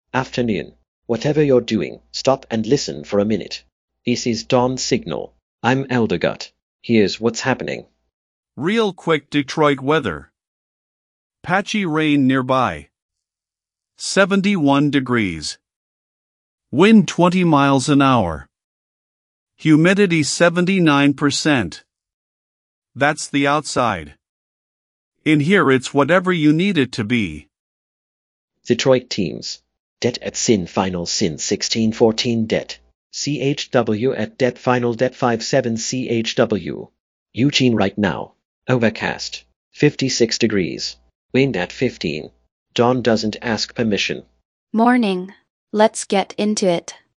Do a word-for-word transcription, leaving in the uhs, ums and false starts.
Afternoon. Whatever you're doing, stop and listen for a minute. This is Dawn Signal. I'm Eldergut. Here's what's happening. Real quick Detroit weather. Patchy rain nearby. seventy-one degrees. Wind twenty miles an hour. Humidity seventy-nine percent. That's the outside. In here it's whatever you need it to be. Detroit teams. Det at Sin Final Sin sixteen fourteen Det. C H W at Det Final Det five seven C H W. Eugene right now. Overcast. fifty-six degrees. Wind at fifteen. Dawn doesn't ask permission. Morning. Let's get into it.